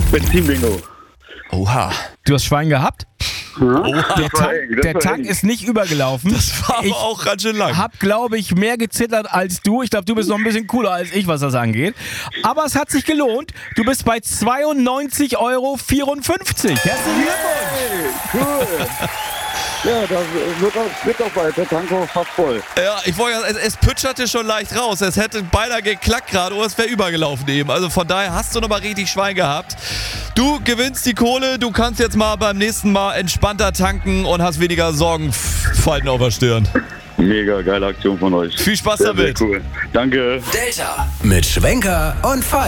Benzin-Bingo. Oha. Du hast Schwein gehabt? Der Tank ist nicht übergelaufen. Das war aber auch ganz schön lang. Hab, glaube ich, mehr gezittert als du. Ich glaube, du bist noch ein bisschen cooler als ich, was das angeht. Aber es hat sich gelohnt. Du bist bei 92,54 €. Herzlichen Glückwunsch. Cool. Ja, das wird auch bald. Der Tank auch fast voll. Ja, ich wollte ja, es pütscherte schon leicht raus. Es hätte beinahe geklackt gerade oder es wäre übergelaufen eben. Also von daher hast du nochmal richtig Schwein gehabt. Du gewinnst die Kohle, du kannst jetzt mal beim nächsten Mal entspannter tanken und hast weniger Sorgenfalten auf der Stirn. Mega geile Aktion von euch. Viel Spaß Sehr, damit. sehr cool. Danke. Delta mit Schwenker und Falk.